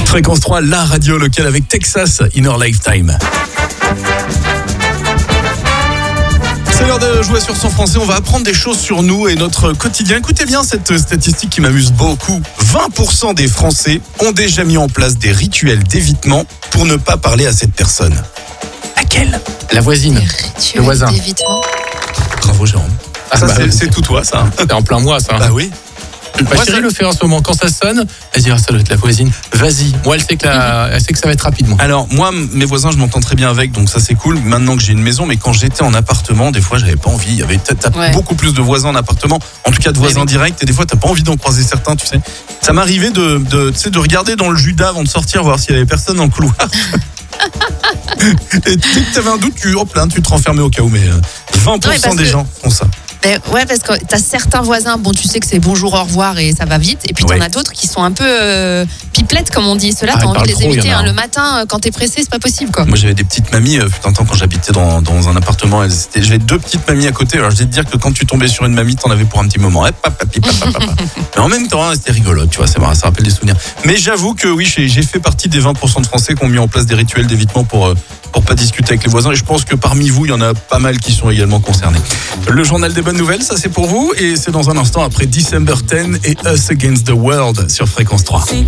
Fréquence 3, la radio locale avec Texas in Our Lifetime. C'est l'heure de jouer sur Son Français. On va apprendre des choses sur nous et notre quotidien. Écoutez bien cette statistique qui m'amuse beaucoup. 20% des Français ont déjà mis en place des rituels d'évitement pour ne pas parler à cette personne. Laquelle ? La voisine, le voisin. D'évitement. Bravo Jérôme. Ça, bah, c'est tout toi, ça. C'est en plein mois, ça. Bah oui. Ma chérie le fait en ce moment. Quand ça sonne, elle dit ça doit être la voisine. Vas-y. Moi, elle sait que ça va être rapidement. Alors moi, mes voisins, je m'entends très bien avec, donc ça c'est cool. Maintenant que j'ai une maison, mais quand j'étais en appartement, des fois j'avais pas envie. Il y avait t'as beaucoup plus de voisins en appartement, en tout cas de voisins directs, et des fois t'as pas envie d'en croiser certains, tu sais. Ça m'arrivait de regarder dans le Judas avant de sortir, voir s'il y avait personne dans le couloir. Et dès que t'avais un doute, tu te renfermais au cas où, mais 20% des gens font ça. Ouais, parce que t'as certains voisins, bon, tu sais que c'est bonjour, au revoir et ça va vite. Et puis t'en as d'autres qui sont un peu pipelettes, comme on dit. Ceux-là, t'as envie de les éviter. Le matin, quand t'es pressé, c'est pas possible, quoi. Moi, j'avais des petites mamies, putain de temps, quand j'habitais dans un appartement. J'avais 2 petites mamies à côté. Alors, je vais te dire que quand tu tombais sur une mamie, t'en avais pour un petit moment. Mais en même temps, c'était rigolo, tu vois, c'est marrant, ça rappelle des souvenirs. Mais j'avoue que oui, j'ai fait partie des 20% de Français qui ont mis en place des rituels d'évitement pour pas discuter avec les voisins. Et je pense que parmi vous, il y en a pas mal qui sont également concernés. Le journal des bonnes nouvelles, ça c'est pour vous. Et c'est dans un instant après December 10 et Us Against the World sur Fréquence 3.